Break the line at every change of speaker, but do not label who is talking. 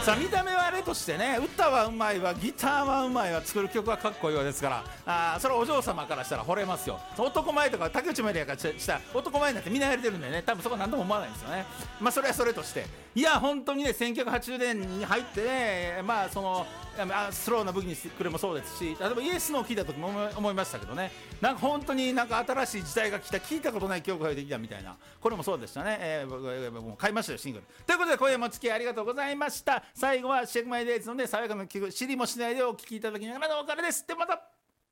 さあ見た目はあれとしてね、歌はうまいわ、ギターはうまいわ、作る曲はかっこいいわですから、それはお嬢様からしたら惚れますよ。男前とか竹内まりやからしたら男前になってみんなやれてるんでね、多分そこは何とも思わないんですよね。まあそれはそれとして、いや本当にね1980年に入ってね、まあそのスローな武器にしてくれもそうですし、例えばイエスのを聞いた時も思いましたけどね、なんか本当になんか新しい時代が来た、聞いたことない曲ができたみたいな、これもそうでしたね。僕も買いましたよシングルということで、今夜もお付き合いありがとうございました。最後はシェイクマイデイズのね爽やかな曲、知りもしないでお聴きいただきながらのお別れです。でまた。